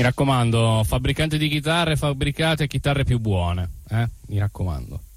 Mi raccomando, fabbricanti di chitarre, fabbricate chitarre più buone, mi raccomando.